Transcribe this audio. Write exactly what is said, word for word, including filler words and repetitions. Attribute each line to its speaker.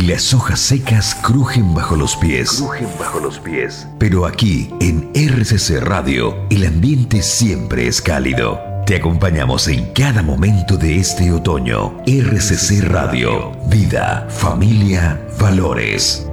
Speaker 1: y las hojas secas crujen bajo los pies.
Speaker 2: Crujen bajo los pies.
Speaker 1: Pero aquí, en R C C Radio, el ambiente siempre es cálido. Te acompañamos en cada momento de este otoño. R C C Radio. Vida, familia, valores.